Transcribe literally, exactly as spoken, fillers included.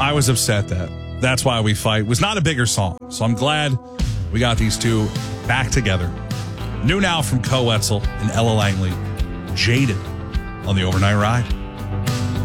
I was upset that That's Why We Fight was not a bigger song. So I'm glad we got these two back together. New now from Koe Wetzel and Ella Langley, Jaded on the Overnight Ride.